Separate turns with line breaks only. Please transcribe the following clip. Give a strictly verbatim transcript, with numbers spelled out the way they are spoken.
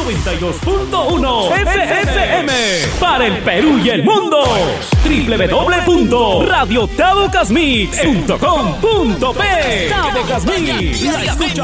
noventa y dos punto uno F S M para el Perú y el mundo. doble u doble u doble u punto radio tavo cas mix punto com punto pe. Tavo Cas Mix, la escucha